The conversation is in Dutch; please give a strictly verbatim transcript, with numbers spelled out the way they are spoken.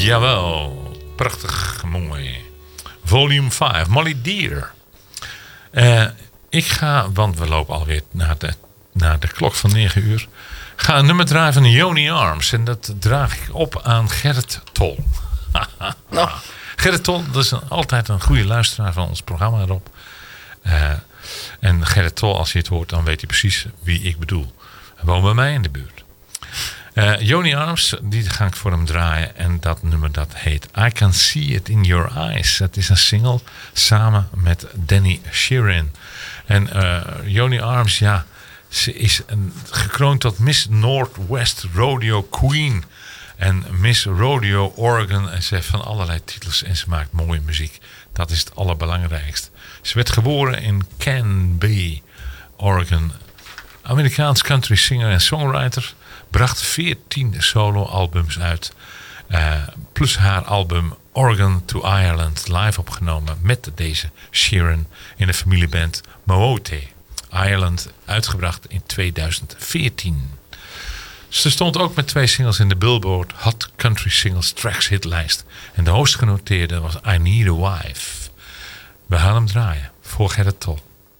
Jawel, prachtig mooi. Volume vijf, Molly Deer. Uh, ik ga, want we lopen alweer naar de, naar de klok van negen uur. Ga een nummer draaien van Joni Arms. En dat draag ik op aan Gerrit Tol. nou. Gerrit Tol, dat is een, altijd een goede luisteraar van ons programma erop. Uh, en Gerrit Tol, als je het hoort, dan weet hij precies wie ik bedoel. Hij woont bij mij in de buurt. Uh, Joni Arms, die ga ik voor hem draaien. En dat nummer dat heet I Can See It In Your Eyes. Dat is een single samen met Danny Sheeran. En uh, Joni Arms, ja, ze is een, gekroond tot Miss Northwest Rodeo Queen. En Miss Rodeo Oregon. En ze heeft van allerlei titels en ze maakt mooie muziek. Dat is het allerbelangrijkst. Ze werd geboren in Canby, Oregon. Amerikaans country singer en songwriter. Bracht veertien solo-albums uit. Uh, plus haar album Oregon to Ireland live opgenomen met deze Sheeran in de familieband Moate. Ireland uitgebracht in tweeduizend veertien. Ze stond ook met twee singles in de Billboard Hot Country Singles Tracks hitlijst. En de hoogst genoteerde was I Need a Wife. We gaan hem draaien voor Gerrit Tol.